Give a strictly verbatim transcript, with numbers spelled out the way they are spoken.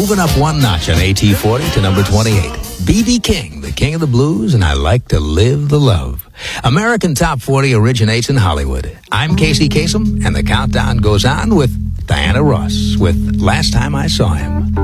Moving up one notch on A T forty to number twenty-eight. B B King, the king of the blues, and I like to live the love. American Top forty originates in Hollywood. I'm Casey Kasem, and the countdown goes on with Diana Ross with Last Time I Saw Him.